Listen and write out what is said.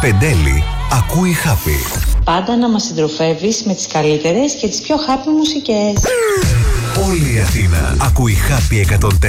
Πεντέλη ακούει Happy. Πάντα να μας συντροφεύεις με τις καλύτερες και τις πιο happy μουσικές. Όλη η Αθήνα ακούει Happy 104,7.